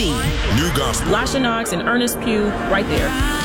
New Gospel. Lasha Knox and Ernest Pugh, right there.